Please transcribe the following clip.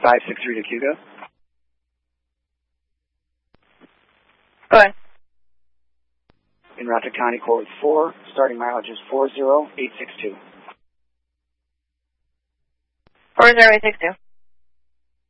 563 to Cuba. Go ahead. In Rockland County, code 4, starting mileage is 40862. 40862.